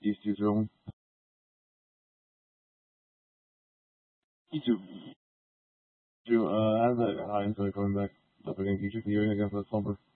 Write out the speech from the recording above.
These two throw You too. Drew, how's that Heinz coming back up against you? Took the hearing against the slumber.